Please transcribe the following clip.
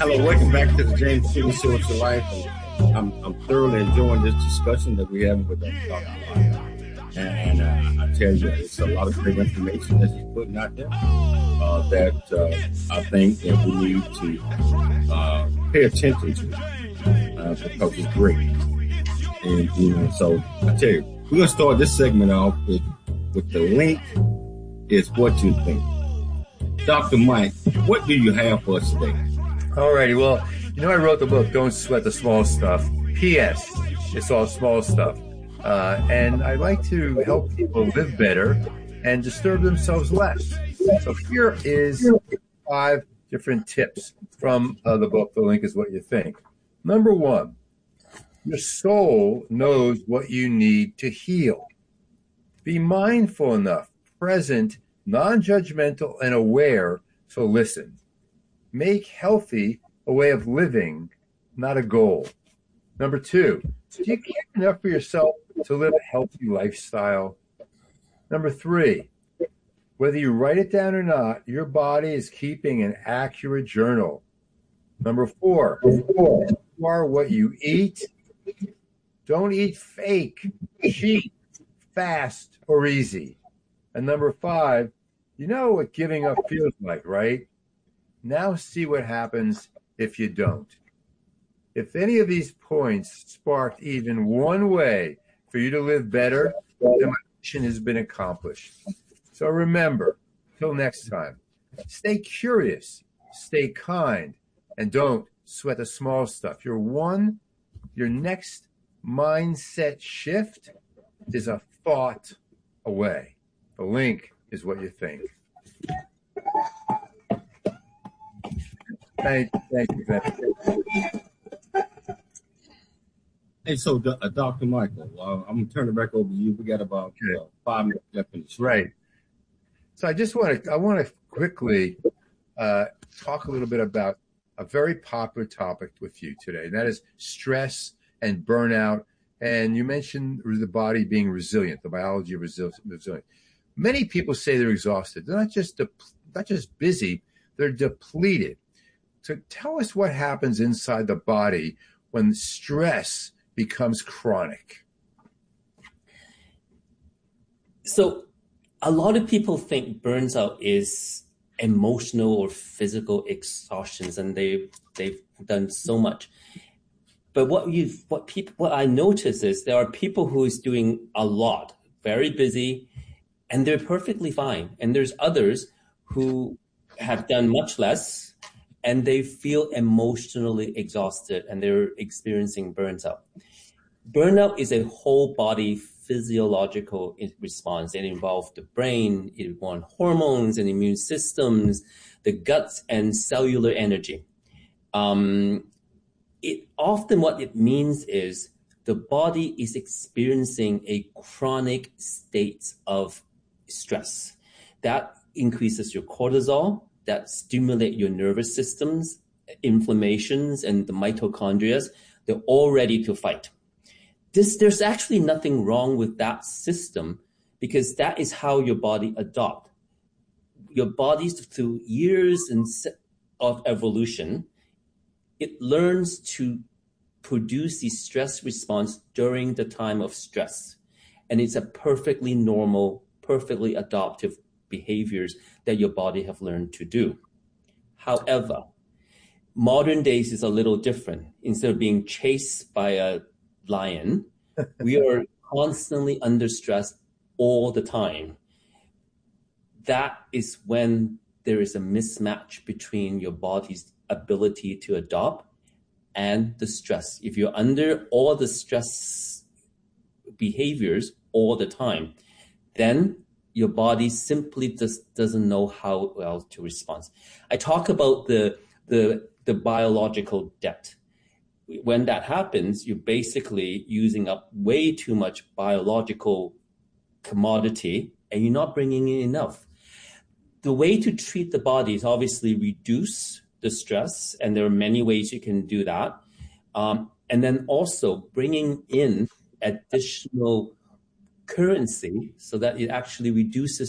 Hello, welcome back to the James Shooting Show to Life. And I'm thoroughly enjoying this discussion that we're having with Dr. Mike. And I tell you, it's a lot of great information that he's putting out there that I think that we need to pay attention to because it's great. And, so I tell you, we're going to start this segment off with the link is what you think. Dr. Mike, what do you have for us today? Alrighty, well, I wrote the book, Don't Sweat the Small Stuff. P.S. It's all small stuff. And I like to help people live better and disturb themselves less. So here is 5 different tips from the book, The Link is What You Think. Number 1, your soul knows what you need to heal. Be mindful enough, present, non-judgmental, and aware, so listen. Make healthy a way of living, not a goal. Number 2, do you care enough for yourself to live a healthy lifestyle? Number 3, whether you write it down or not, your body is keeping an accurate journal. Number 4, you are what you eat. Don't eat fake, cheap, fast, or easy. And number 5, you know what giving up feels like, right? Now see what happens if you don't. If any of these points sparked even one way for you to live better, then my mission has been accomplished. So remember, till next time, stay curious, stay kind, and don't sweat the small stuff. Your next mindset shift is a thought away. The link is what you think. Thank you. Hey, so Dr. Michael, I'm going to turn it back over to you. We got about 5 minutes left in the show. Right. So I want to quickly talk a little bit about a very popular topic with you today, and that is stress and burnout. And you mentioned the body being resilient, the biology of resilient. Many people say they're exhausted. They're not just busy, they're depleted. So tell us what happens inside the body when stress becomes chronic. So a lot of people think burnout is emotional or physical exhaustions, and they've done so much. But what I notice is there are people who is doing a lot, very busy, and they're perfectly fine. And there's others who have done much less, and they feel emotionally exhausted, and they're experiencing burnout. Burnout is a whole body physiological response. It involves the brain, it involves hormones and immune systems, the guts, and cellular energy. What it means is the body is experiencing a chronic state of stress. That increases your cortisol, that stimulate your nervous systems, inflammations, and the mitochondria. They're all ready to fight. There's actually nothing wrong with that system because that is how your body adopts. Your body, through years of evolution, it learns to produce the stress response during the time of stress. And it's a perfectly normal, perfectly adaptive behaviors that your body have learned to do. However, modern days is a little different. Instead of being chased by a lion, we are constantly under stress all the time. That is when there is a mismatch between your body's ability to adopt and the stress. If you're under all the stress behaviors all the time, then your body simply just doesn't know how well to respond. I talk about the biological debt. When that happens, you're basically using up way too much biological commodity and you're not bringing in enough. The way to treat the body is obviously reduce the stress, and there are many ways you can do that. And then also bringing in additional currency so that it actually reduces